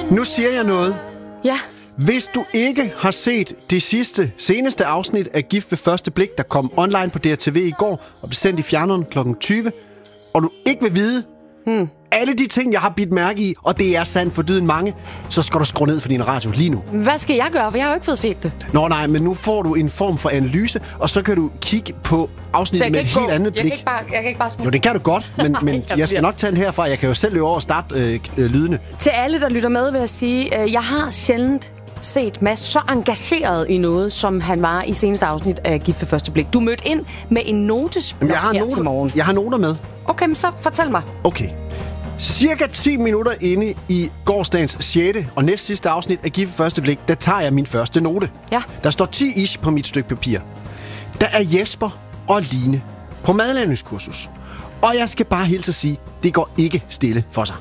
Nu siger jeg noget. Ja. Hvis du ikke har set det seneste afsnit af Gift ved første blik, der kom online på DRTV i går og blev sendt i fjerneren kl. 20, og du ikke vil vide alle de ting, jeg har bidt mærke i, og det er sandt for dyden mange, så skal du skrue ned for din radio lige nu. Hvad skal jeg gøre? For jeg har jo ikke fået set det. Nå nej, men nu får du en form for analyse, og så kan du kigge på afsnittet med et helt andet blik. Jeg kan ikke bare smutte. Jo, det kan du godt, men jeg skal nok tage den herfra. Jeg kan jo selv løbe over og starte lydene. Til alle, der lytter med, vil jeg sige, jeg har sjældent set Mads så engageret i noget, som han var i seneste afsnit af Gift ved første blik. Du mødte ind med en notesblok til morgen. Jeg har noter med. Okay, men så fortæl mig. Okay. Cirka 10 minutter inde i gårsdagens 6. og næst sidste afsnit af Gift ved første blik, der tager jeg min første note. Ja. Der står 10-ish på mit stykke papir. Der er Jesper og Line på madlavningskursus. Og jeg skal bare hilse at sige, det går ikke stille for sig.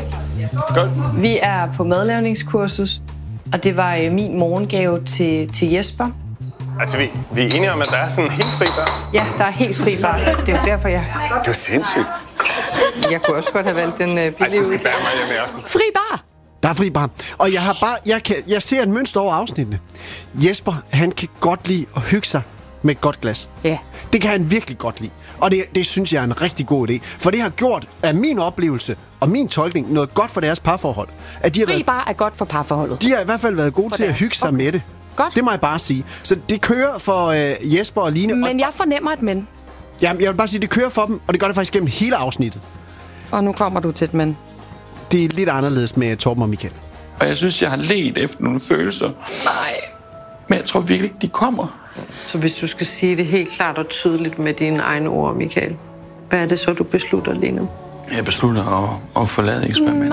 Skål! Vi er på madlavningskursus, og det var min morgengave til Jesper. Altså, vi er enige om, at der er sådan en helt fri bar? Ja, der er helt fri bar. Det er jo derfor, jeg... Det er sindssygt. Jeg kunne også godt have valgt den billige Ej, du skal bære mig hjem i aften. Fri bar! Der er fri bar. Og jeg ser et mønster over afsnittene. Jesper, han kan godt lide at hygge sig med et godt glas. Ja. Det kan han virkelig godt lide. Og det synes jeg er en rigtig god idé. For det har gjort, af min oplevelse og min tolkning, noget godt for deres parforhold. At de har Fri bar er godt for parforholdet. De har i hvert fald været gode til at hygge sig med det. Godt. Det må jeg bare sige. Så det kører for Jesper og Line. Men jeg fornemmer et men. Jamen, jeg vil bare sige, det kører for dem, og det gør det faktisk gennem hele afsnittet. Og nu kommer du til et men. Det er lidt anderledes med Torben og Michael. Og jeg synes, jeg har ledt efter nogle følelser. Nej. Men jeg tror virkelig ikke, de kommer. Så hvis du skal sige det helt klart og tydeligt med dine egne ord, Michael, hvad er det så, du beslutter lige nu? Jeg beslutter at forlade eksperimentet.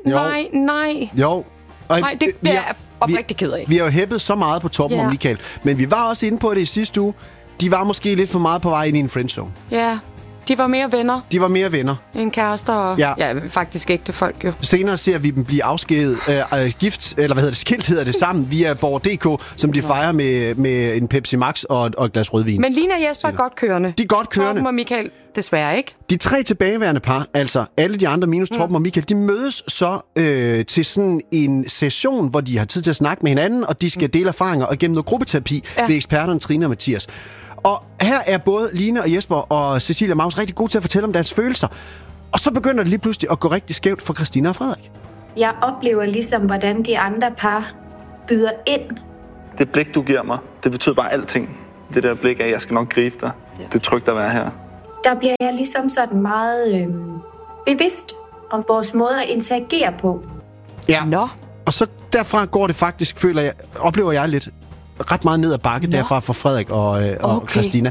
Nej. Jo. Nej, det bliver jeg oprigtig ked af. Vi har jo hæppet så meget på Torben og Michael, men vi var også inde på det i sidste uge. De var måske lidt for meget på vej ind i en friendzone. Ja, de var mere venner. De var mere venner. En kærester og faktisk ægte folk jo. Senere ser vi dem blive afskediget, skilt hedder det sammen, via Borg.dk, som de fejrer med en Pepsi Max og et glas rødvin. Men Line og Jesper er godt kørende. De er godt kørende. Torben og Michael desværre ikke. De 3 tilbageværende par, altså alle de andre minus Torben og Michael, de mødes så til sådan en session, hvor de har tid til at snakke med hinanden, og de skal dele erfaringer og gennem noget gruppeterapi ved eksperterne Trine og Mathias. Og her er både Line og Jesper og Cecilia Maus rigtig gode til at fortælle om deres følelser. Og så begynder det lige pludselig at gå rigtig skævt for Christina og Frederik. Jeg oplever ligesom, hvordan de andre par byder ind. Det blik, du giver mig, det betyder bare alting. Det der blik af, at jeg skal nok gribe dig. Det er trygt at være her. Der bliver jeg ligesom sådan meget bevidst om vores måde at interagere på. Ja. Nå. Og så derfra går det faktisk, oplever jeg lidt ret meget ned ad bakke derfra for Frederik og Christina.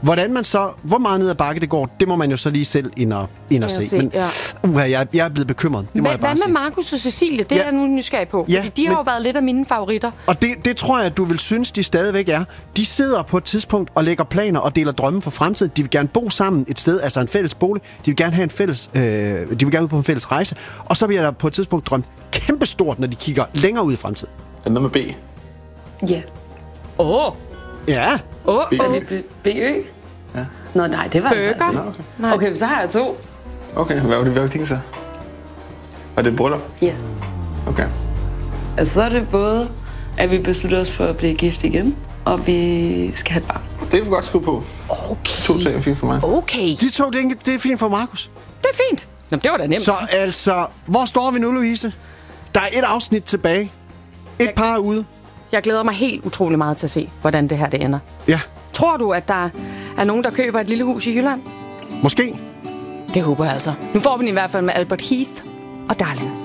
Hvor meget ned ad bakke det går, det må man jo så lige selv ind og se. Men jeg er blevet bekymret. Det må jeg bare hvad med Markus og Cecilie? Det er jeg nu nysgerrig på. Fordi de har jo været lidt af mine favoritter. Og det tror jeg, at du vil synes, de stadigvæk er. De sidder på et tidspunkt og lægger planer og deler drømme for fremtiden. De vil gerne bo sammen et sted, altså en fælles bolig. De vil gerne have de vil gerne ud på en fælles rejse. Og så bliver der på et tidspunkt drømt kæmpestort, når de kigger længere ud i fremtiden. Er det noget med B? Ja. Ja. B-Ø? Ja. Nå nej, det var det altså. Okay, så har jeg 2. Okay, hvad var det ting så? Var det bryllup? Ja. Okay. Altså så er det både, at vi beslutter os for at blive gift igen, og vi skal have et barn. Det er vi godt skrive på. Okay. 2 ting er fint for mig. Okay. De 2 ting, det er fint for Markus. Det er fint. Nå, det var da nemt. Så altså, hvor står vi nu, Louise? Der er 1 afsnit tilbage. Et par er ude. Jeg glæder mig helt utrolig meget til at se, hvordan det her det ender. Ja. Tror du, at der er nogen, der køber et lille hus i Jylland? Måske. Det håber jeg altså. Nu får vi den i hvert fald med Albert Heath og Darling.